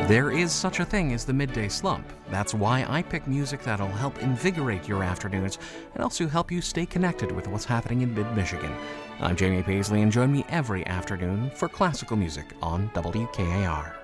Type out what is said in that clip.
There is such a thing as the midday slump. That's why I pick music that'll help invigorate your afternoons and also help you stay connected with what's happening in mid-Michigan. I'm Jamie Paisley, and join me every afternoon for classical music on WKAR.